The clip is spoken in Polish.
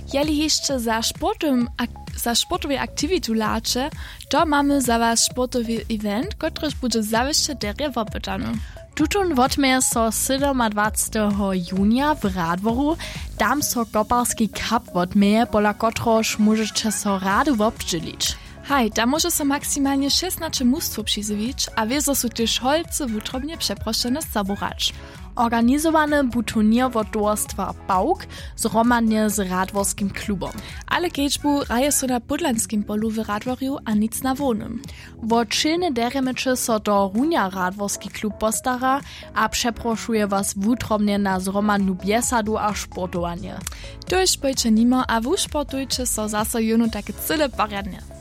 Jeli jeszcze za sportowe aktivitu lacze, to mamy za was sportowy event, który będzie zawieszcze derje wopytany. Tutun wotmie so 27. junia w Radworu, tam so koparski cup wotmie, pola kotroż możecie so rady wobdźelić. Hej, tam może so maksymalnie 16 mnóstwo przyzywić, a wiezo są też holce wutrobnie przeproszone zaborać. Organizowany był turnier od towarstwa Pauk zromadnie z Radworskim klubom. Ale kiedyżbu raje so na Podlanskim polu w Radworju, a nic na wonym. Wodczylne deremecze so do runia Radworski klub postara, a przeproszuje was wutrobnie na zromadnu biesadu a sportowanie. To jest pojcie nimo, a wu sportujcie so zase juno takie cyle pariadnie.